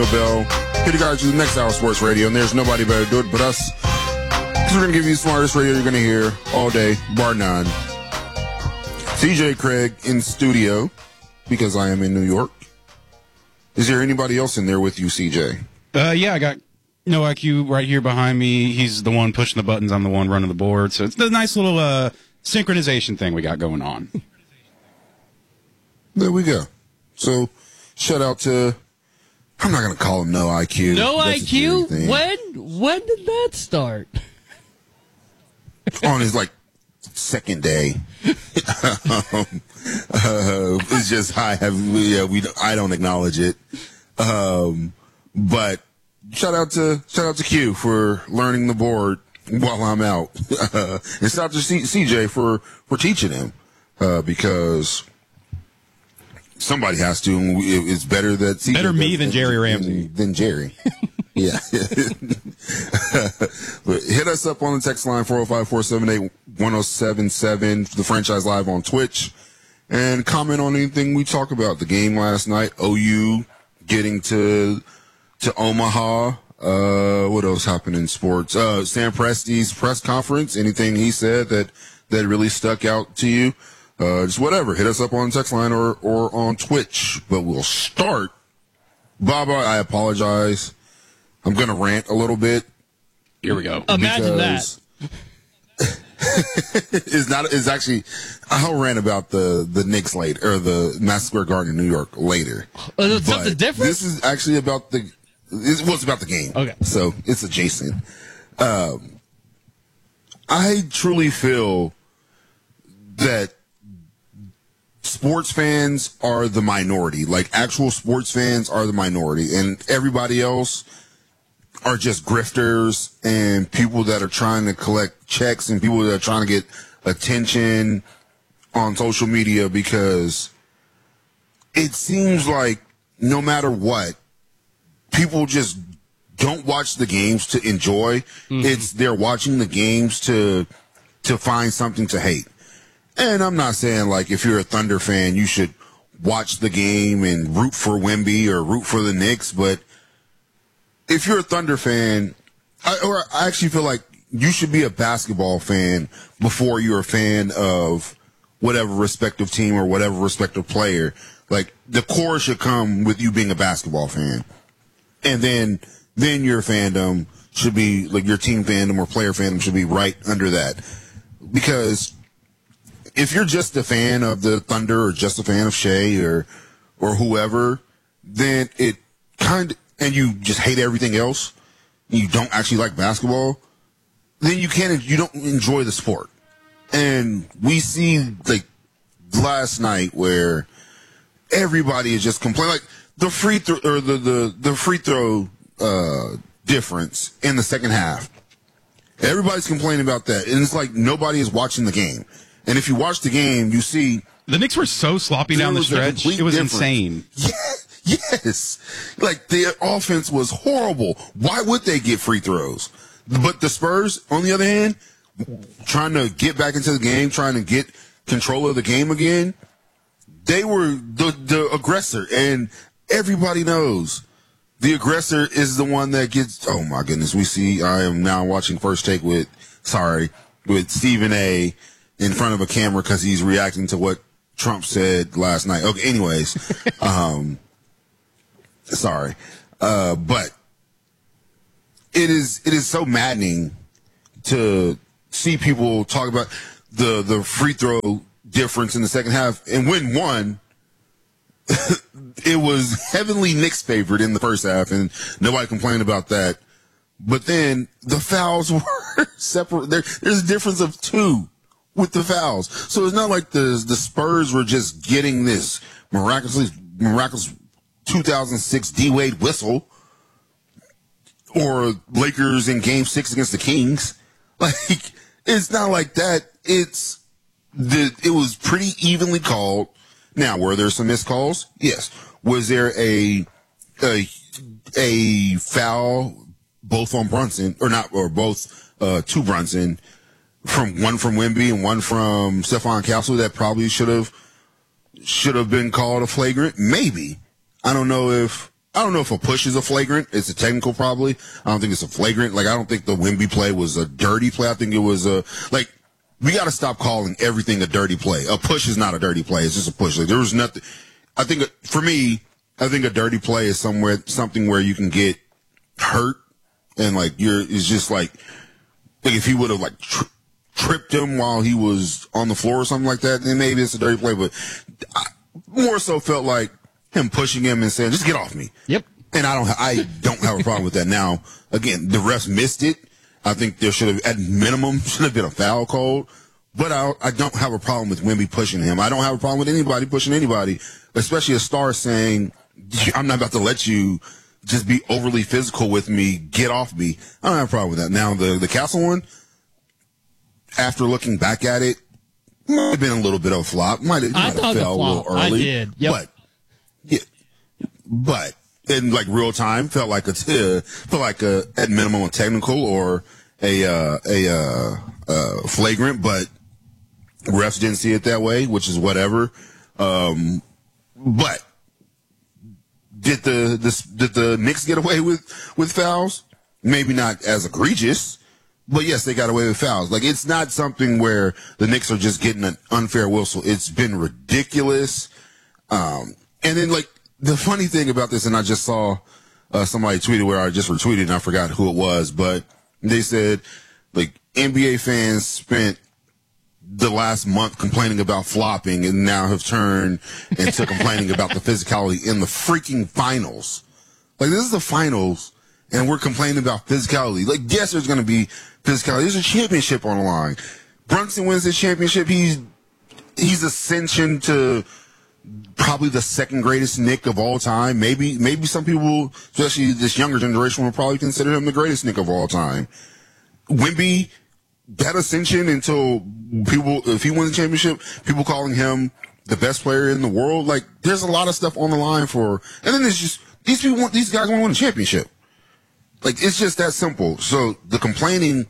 Bell. Here to guide you the next hour of sports radio, and there's nobody better to do it but us. Because we're going to give you the smartest radio you're going to hear all day, bar none. CJ Craig in studio, because I am in New York. Is there anybody else in there with you, CJ? Yeah, I got No IQ right here behind me. He's the one pushing the buttons. I'm the one running the board. So it's a nice little synchronization thing we got going on. There we go. So, shout out to... I'm not going to call him No IQ. No IQ? When did that start? On his, second day. It's just I don't acknowledge it. But shout out to Q for learning the board while I'm out. And shout out to CJ for teaching him, because somebody has to. It's better that CJ better me than Jerry Ramsey than Jerry. Yeah. But hit us up on the text line 405-478-1077, the Franchise Live on Twitch, and comment on anything we talk about. The game last night, OU getting to Omaha. What else happened in sports? Sam Presti's press conference. Anything he said that really stuck out to you? Just whatever. Hit us up on the text line or on Twitch. But we'll start. Baba, I apologize. I'm going to rant a little bit. Here we go. Imagine that. It's actually, I'll rant about the Knicks later, or the Madison Square Garden in New York later. Is it something different? This is actually about it's about the game. Okay. So it's adjacent. I truly feel that sports fans are the minority. Like, actual sports fans are the minority, and everybody else are just grifters and people that are trying to collect checks and people that are trying to get attention on social media, because it seems like no matter what, people just don't watch the games to enjoy. Mm-hmm. They're watching the games to find something to hate. And I'm not saying, if you're a Thunder fan, you should watch the game and root for Wemby or root for the Knicks, but if you're a Thunder fan, I actually feel like you should be a basketball fan before you're a fan of whatever respective team or whatever respective player. The core should come with you being a basketball fan. And then your fandom should be, your team fandom or player fandom should be right under that. Because if you're just a fan of the Thunder or just a fan of Shea or whoever, then it and you just hate everything else, and you don't actually like basketball, then you don't enjoy the sport. And we see, last night where everybody is just complaining, the free throw, or the free throw difference in the second half. Everybody's complaining about that, and it's like nobody is watching the game. And if you watch the game, you see the Knicks were so sloppy down the stretch. It was insane. Yes. The offense was horrible. Why would they get free throws? But the Spurs, on the other hand, trying to get back into the game, trying to get control of the game again, they were the aggressor. And everybody knows the aggressor is the one that gets, oh my goodness, I am now watching First Take with Stephen A. in front of a camera because he's reacting to what Trump said last night. Okay, anyways, sorry. But it is so maddening to see people talk about the free throw difference in the second half, and win one. It was heavily Knicks favored in the first half, and nobody complained about that. But then the fouls were separate. There's a difference of 2 with the fouls. So it's not like the Spurs were just getting this miraculous 2006 D-Wade whistle, or Lakers in Game 6 against the Kings. It's not like that. It was pretty evenly called. Now, were there some missed calls? Yes. Was there a foul both on Brunson, both to Brunson, one from Wemby and one from Stephon Castle that probably should have been called a flagrant? Maybe. I don't know if I don't know if a push is a flagrant. It's a technical probably. I don't think it's a flagrant. Like, I don't think the Wemby play was a dirty play. I think it was we got to stop calling everything a dirty play. A push is not a dirty play. It's just a push. Like, there was nothing. I think for me, I think a dirty play is something where you can get hurt and like it's just like if he would have like tripped him while he was on the floor or something like that, then maybe it's a dirty play. But I more so felt like him pushing him and saying, just get off me. Yep. And I don't have a problem with that. Now, again, the refs missed it. I think there should have, at minimum, should have been a foul called. But I don't have a problem with Wemby pushing him. I don't have a problem with anybody pushing anybody, especially a star saying, I'm not about to let you just be overly physical with me. Get off me. I don't have a problem with that. Now, the Castle one, after looking back at it, might have been a little bit of a flop. Might have fell a little early. I did. Yep. But in like real time, felt like at minimum a technical or a flagrant, but refs didn't see it that way, which is whatever. But did the Knicks get away with fouls? Maybe not as egregious, but yes, they got away with fouls. Like, it's not something where the Knicks are just getting an unfair whistle. It's been ridiculous. And then like the funny thing about this, and I just saw somebody tweeted where I just retweeted and I forgot who it was, but they said like NBA fans spent the last month complaining about flopping and now have turned into complaining about the physicality in the freaking finals. Like, this is the finals and we're complaining about physicality. Like, yes, there's going to be physicality. There's a championship on the line. Brunson wins this championship. He's ascension to probably the second greatest Knick of all time. Maybe some people, especially this younger generation, will probably consider him the greatest Knick of all time. Wemby, that ascension until if he wins the championship, people calling him the best player in the world. Like, there's a lot of stuff on the line and then there's just, these guys want to win a championship. Like, it's just that simple. So the complaining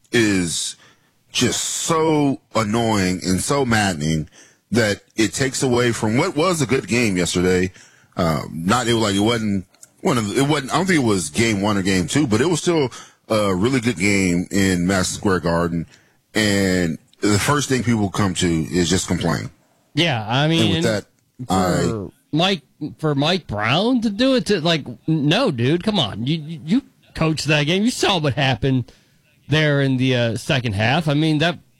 is just so annoying and so maddening that it takes away from what was a good game yesterday. I don't think it was game 1 or game 2, but it was still a really good game in Madison Square Garden. And the first thing people come to is just complain. Yeah, I mean, and with that, for Mike Brown to do it, no, dude, come on. You coached that game. You saw what happened there in the second half. I mean,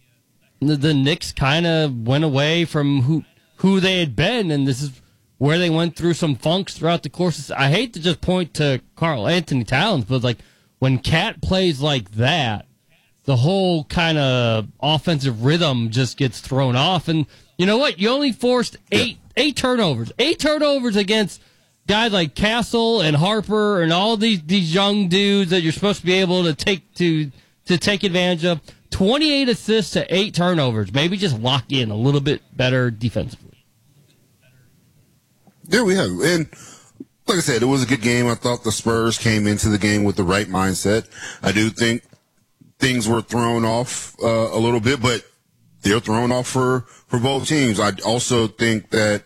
the Knicks kind of went away from who they had been, and this is where they went through some funks throughout the course. I hate to just point to Karl-Anthony Towns, but like when Cat plays like that, the whole kind of offensive rhythm just gets thrown off. And you know what? You only forced eight turnovers. 8 turnovers against guys like Castle and Harper and all these young dudes that you're supposed to be able to take advantage of. 28 assists to 8 turnovers. Maybe just lock in a little bit better defensively. There we have. And like I said, it was a good game. I thought the Spurs came into the game with the right mindset. I do think things were thrown off a little bit, but they're thrown off for both teams. I also think that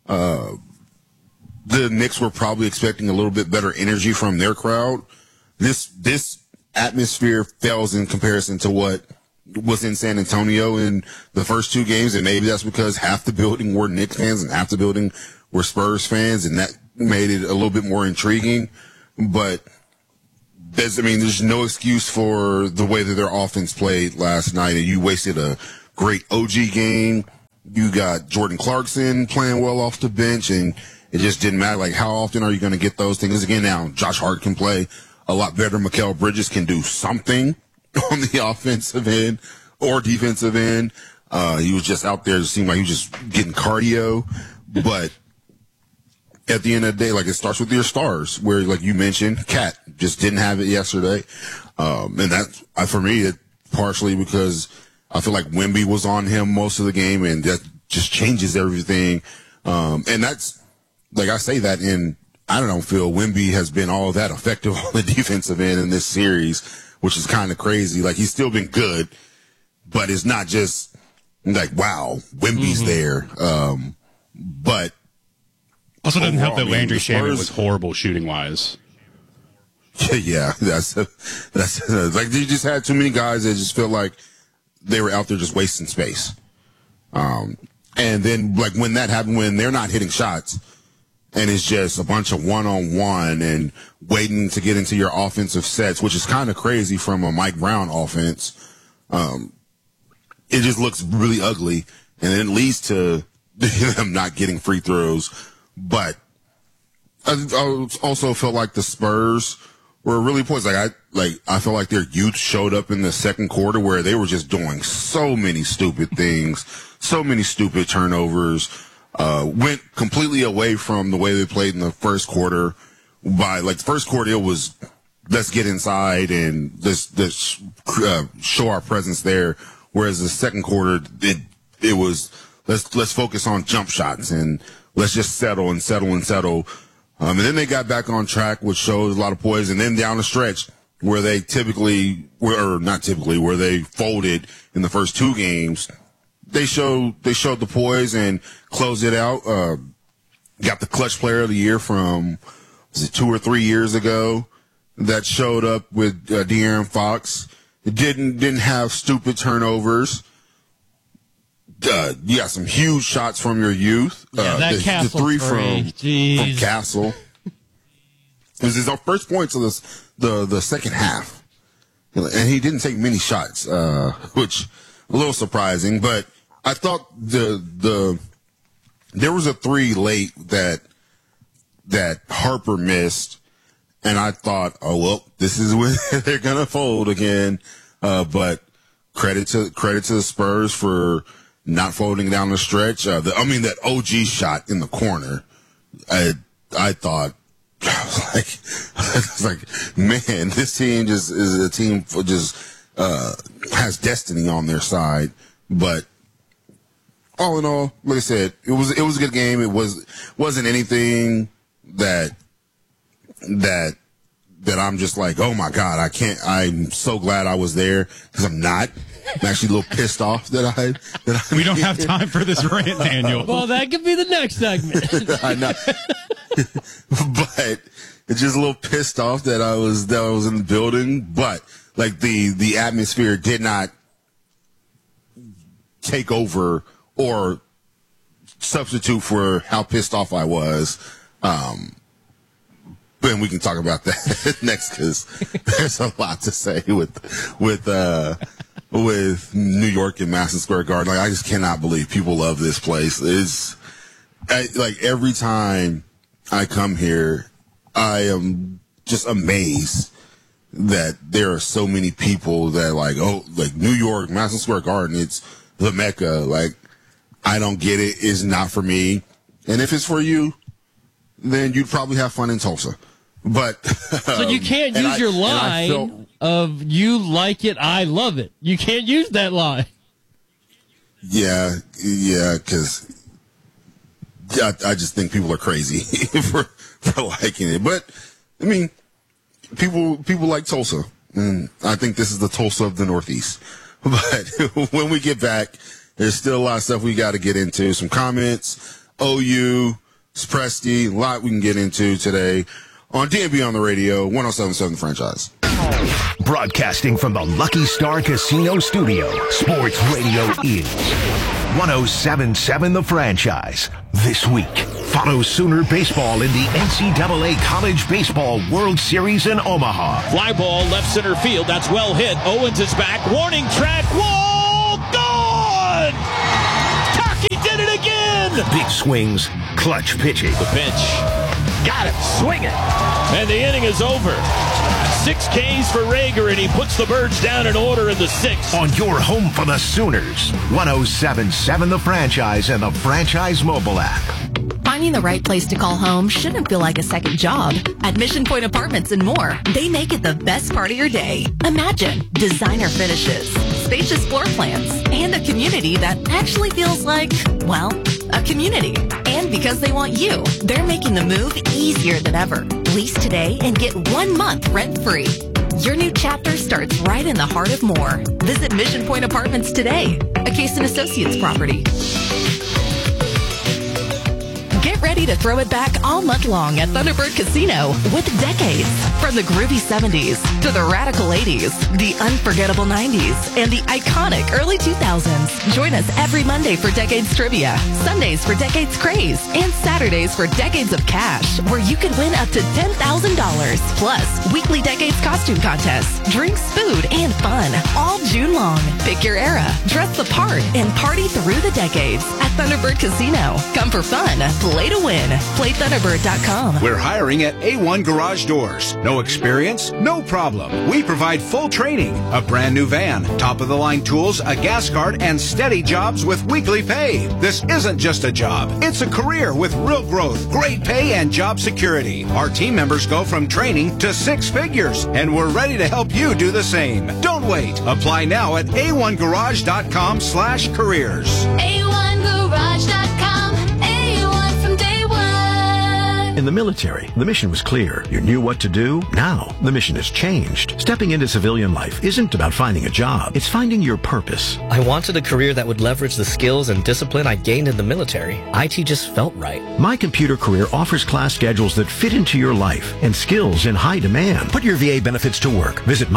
the Knicks were probably expecting a little bit better energy from their crowd. This atmosphere fails in comparison to what was in San Antonio in the first 2 games, and maybe that's because half the building were Knicks fans and half the building were Spurs fans, and that made it a little bit more intriguing. But there's no excuse for the way that their offense played last night, and you wasted a great OG game. You got Jordan Clarkson playing well off the bench, and it just didn't matter. Like, how often are you going to get those things again? Now, Josh Hart can play a lot better. Mikal Bridges can do something on the offensive end or defensive end. He was just out there. It seemed like he was just getting cardio. But at the end of the day, like, it starts with your stars, where, like you mentioned, Cat just didn't have it yesterday. And that, for me, it partially because I feel like Wemby was on him most of the game, and that just changes everything. And that's, like, I say that I don't feel Wemby has been all that effective on the defensive end in this series, which is kind of crazy. Like, he's still been good, but it's not just like, wow, Wemby's there. But Also, doesn't help that overall, Landry the Shamet Spurs- was horrible shooting wise. Yeah, that's like they just had too many guys that just felt like they were out there just wasting space. And then like when that happened, when they're not hitting shots and it's just a bunch of one-on-one and waiting to get into your offensive sets, which is kind of crazy from a Mike Brown offense. It just looks really ugly, and it leads to them not getting free throws. But I also felt like the Spurs were really poised. I felt like their youth showed up in the second quarter where they were just doing so many stupid things, so many stupid turnovers. Went completely away from the way they played in the first quarter. By like the first quarter, it was let's get inside and let's show our presence there. Whereas the second quarter, it was let's focus on jump shots and let's just settle. And then they got back on track, which showed a lot of poise. And then down the stretch, where they where they folded in the first two games, they showed the poise and closed it out. Got the clutch player of the year from, was it 2 or 3 years ago, that showed up with De'Aaron Fox. It didn't have stupid turnovers. You got some huge shots from your youth. That Castle the three from Castle. It was his first points of the second half, and he didn't take many shots, which a little surprising. But I thought there was a three late that Harper missed, and I thought, oh well, this is when they're gonna fold again. But credit to the Spurs for not folding down the stretch. That OG shot in the corner, I thought, it's like, man, this team just is a team for just has destiny on their side. But all in all, like I said, it was a good game. It wasn't anything that I'm just like, oh my God, I'm so glad I was there, because I'm not. I'm actually a little pissed off that We don't have time for this rant, Daniel. Well, that could be the next segment. I know. But it's just a little pissed off that I was in the building. But like the atmosphere did not take over or substitute for how pissed off I was. But we can talk about that next, because there's a lot to say with New York and Madison Square Garden. Like, I just cannot believe people love this place. Like every time I come here, I am just amazed that there are so many people that like New York, Madison Square Garden, it's the Mecca. Like, I don't get it. It's not for me. And if it's for you, then you'd probably have fun in Tulsa. But so you can't use your line of "you like it, I love it." You can't use that line. Yeah, because I just think people are crazy for liking it. But I mean, people like Tulsa, and I think this is the Tulsa of the Northeast. But when we get back, there's still a lot of stuff we got to get into. Some comments, OU, Presti, a lot we can get into today on DNB on the radio, 107.7 The Franchise. Broadcasting from the Lucky Star Casino Studio, Sports Radio is 107.7 The Franchise. This week, follow Sooner Baseball in the NCAA College Baseball World Series in Omaha. Fly ball left center field. That's well hit. Owens is back. Warning track. Wall gone! Taki did it again! Big swings, clutch pitching. The pitch. Got it. Swing it. And the inning is over. 6 Ks for Rager, and he puts the Birds down in order in the 6th. On your home for the Sooners, 107.7 The Franchise and the Franchise mobile app. Finding the right place to call home shouldn't feel like a second job. At Mission Point Apartments and more, they make it the best part of your day. Imagine designer finishes, spacious floor plans, and a community that actually feels like, well, a community. And because they want you, they're making the move easier than ever. Lease today and get 1 month rent-free. Your new chapter starts right in the heart of Moore. Visit Mission Point Apartments today, a Case & Associates property. Get ready to throw it back all month long at Thunderbird Casino with decades. From the groovy 70s to the radical 80s, the unforgettable 90s, and the iconic early 2000s. Join us every Monday for Decades Trivia, Sundays for Decades Craze, and Saturdays for Decades of Cash, where you can win up to $10,000. Plus, weekly Decades costume contests, drinks, food, and fun, all June long. Pick your era, dress the part, and party through the decades at Thunderbird Casino. Come for fun, play to win. PlayThunderbird.com. We're hiring at A1 Garage Doors. No experience? No problem. We provide full training, a brand new van, top-of-the-line tools, a gas card, and steady jobs with weekly pay. This isn't just a job. It's a career with real growth, great pay, and job security. Our team members go from training to 6 figures, and we're ready to help you do the same. Don't wait. Apply now at a1garage.com/careers. A1garage.com. A1 from day one. In the military, the mission was clear. You knew what to do. Now, the mission has changed. Stepping into civilian life isn't about finding a job. It's finding your purpose. I wanted a career that would leverage the skills and discipline I gained in the military. IT just felt right. My Computer Career offers class schedules that fit into your life and skills in high demand. Put your VA benefits to work. Visit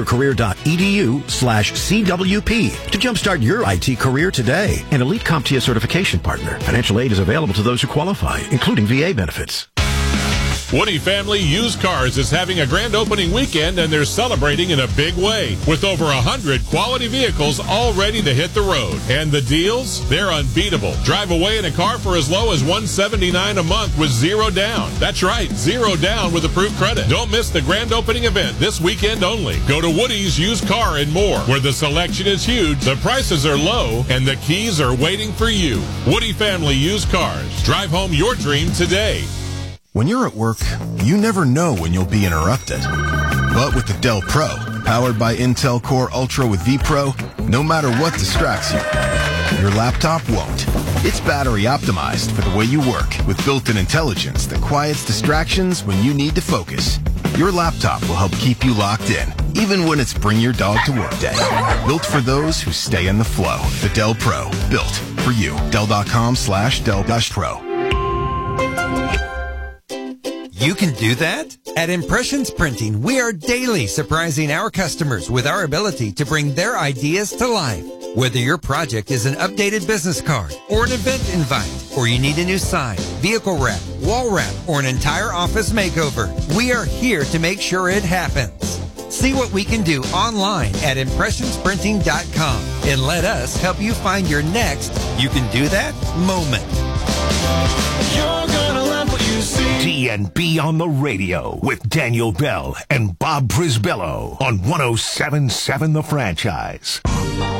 mycomputercareer.edu/CWP to jumpstart your IT career today. An elite CompTIA certification partner. Financial aid is available to those who qualify, including VA benefits. Woody Family Used Cars is having a grand opening weekend, and they're celebrating in a big way with over 100 quality vehicles all ready to hit the road. And the deals? They're unbeatable. Drive away in a car for as low as $179 a month with zero down. That's right, zero down with approved credit. Don't miss the grand opening event this weekend only. Go to Woody's Used Car and More, where the selection is huge, the prices are low, and the keys are waiting for you. Woody Family Used Cars. Drive home your dream today. When you're at work, you never know when you'll be interrupted. But with the Dell Pro, powered by Intel Core Ultra with vPro, no matter what distracts you, your laptop won't. It's battery optimized for the way you work with built-in intelligence that quiets distractions when you need to focus. Your laptop will help keep you locked in, even when it's bring your dog to work day. Built for those who stay in the flow. The Dell Pro, built for you. Dell.com/Dell-Pro. You can do that? At Impressions Printing, we are daily surprising our customers with our ability to bring their ideas to life. Whether your project is an updated business card or an event invite, or you need a new sign, vehicle wrap, wall wrap, or an entire office makeover, we are here to make sure it happens. See what we can do online at impressionsprinting.com and let us help you find your next You Can Do That moment. You're gonna love what you see. DNB on the radio with Daniel Bell and Bob Brisbello on 107.7 The Franchise.